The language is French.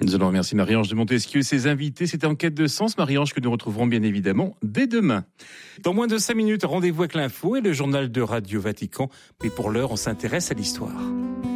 Nous allons remercier Marie-Ange de Montesquieu et ses invités. C'était En quête de sens, Marie-Ange, que nous retrouverons bien évidemment dès demain. Dans moins de 5 minutes, rendez-vous avec l'info et le journal de Radio Vatican. Mais pour l'heure, on s'intéresse à l'histoire.